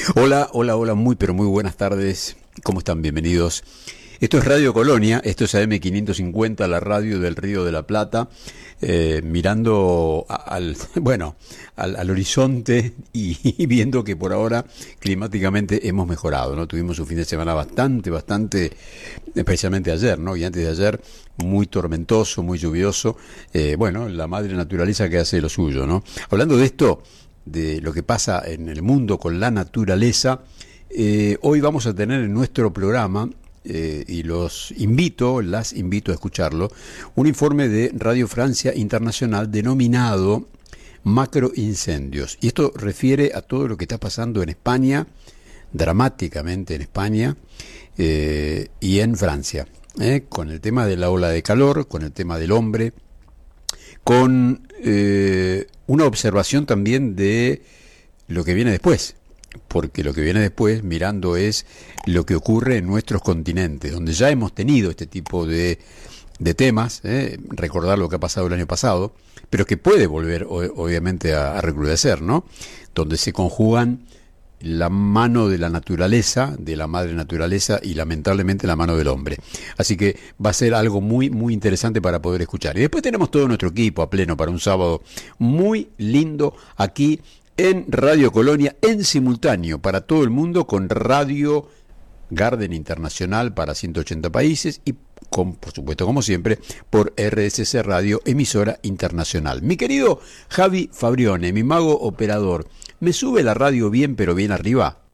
Hola, hola, hola, muy pero muy buenas tardes. ¿Cómo están? Bienvenidos. Esto es Radio Colonia, esto es AM 550, la radio del Río de la Plata, mirando bueno, al horizonte y viendo que por ahora climáticamente hemos mejorado, ¿no? Tuvimos un fin de semana bastante, especialmente ayer, ¿no? Y antes de ayer, muy tormentoso, muy lluvioso. Bueno, la madre naturaleza que hace lo suyo, ¿no? Hablando de esto, de lo que pasa en el mundo con la naturaleza, hoy vamos a tener en nuestro programa, y las invito a escucharlo, un informe de Radio Francia Internacional denominado Macroincendios. Y esto refiere a todo lo que está pasando en España, dramáticamente en España, y en Francia, con el tema de la ola de calor, con el tema del hombre, con una observación también de lo que viene después, porque lo que viene después, mirando, es lo que ocurre en nuestros continentes, donde ya hemos tenido este tipo de temas, recordar lo que ha pasado el año pasado, pero que puede volver obviamente a recrudecer, ¿no? Donde se conjugan la mano de la naturaleza, de la madre naturaleza, y lamentablemente la mano del hombre. Así que va a ser algo muy interesante para poder escuchar. Y después tenemos todo nuestro equipo a pleno para un sábado muy lindo aquí en Radio Colonia, en simultáneo para todo el mundo, con Radio Garden Internacional para 180 países y por supuesto, como siempre, por RSC Radio, emisora internacional. Mi querido Javi Fabrione, mi mago operador, ¿me sube la radio bien pero bien arriba?